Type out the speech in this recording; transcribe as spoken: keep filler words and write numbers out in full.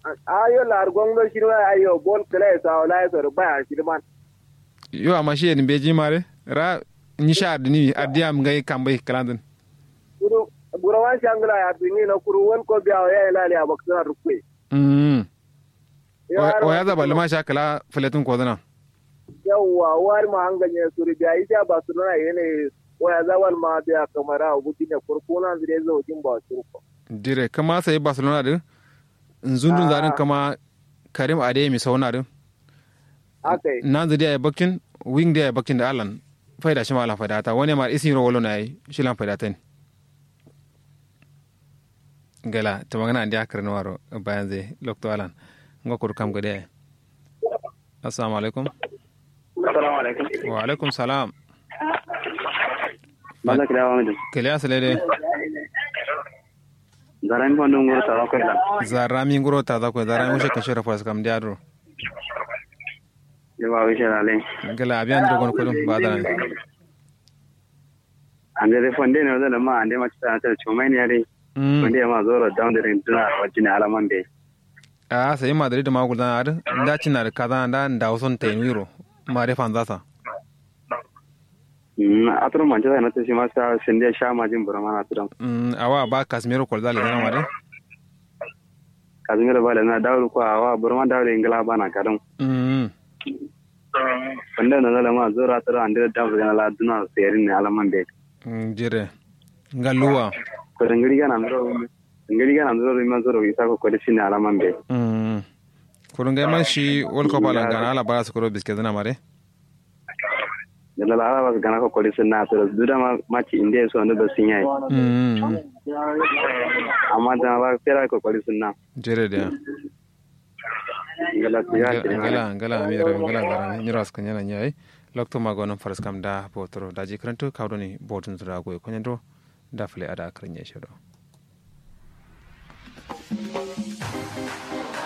ayo lar gongo shirwa ayo bol kala sa wala so ba shirman yo amma shi ne beji mare ra ni sha adni adiyam ngai kambai kalandin kuru burawan shangla ya bini na kuru won ko biya ya ila ya bakta rukwe mm o ya zaba lima sha kala filetin ko dana yawa war ma hanganye suri biya ita ba su na yene o ya zawal ma biya kamara ubuti ne kurkuna zire zo kin ba turko dire kama sai barcelona din nzundun zarin kama karim adeyemi sauna din akai nan zidi ay bakin wing da ay bakin da alan faida shi mala faida ta wani ma isin ro wolo nay shilan faida tan gala to magana andi akar no waro bayan zai lokto alan ngokur kam gade assalamu alaikum assalamu alaikum wa alaikum salam bala kila wa mujin kila salede zaran ko ndungo ta ko la zarami ngoro ta da ko zarami mushe kan shara fas kam diaro yawa wishe ale gala abiyan do gon ko dum badana ande de fonde no da ma ande ma ta ta chomai ne are fonde ma zoro down da dina wajin alaman be a sai madrid ma gudan ar nda cinar kaza nda nda uson tenwiro mare fanzasa mm atro manje na ta shi ma sa sende sha ma jin burama na tudan mm awa ba kasmiro ko dale na mare kazimira bala na dawo ko awa burama dawo ingala bana kadan mm fonde no da ma zoro atro ande dawo ga la duna serin ne alaman be jire ngaluwa ko ngiri ga nan ro ngiri ga nan ro ma zoro isa ko ko shi ne alaman be mm ko ngai man shi wol ko bala gana ala bara su ko biske dana mare yalla la ala was gana ko ko shi na to duda ma ma ci inde so ndo basin yayi mm amma da ba fera ko ko shi na jire da ngala tiya ngala ngala amira ngala gara ni ras kan yana nyai lokto magono faras kam da potro daji kranto kawdoni botun zura go ko nyando da fle ada kranye shodo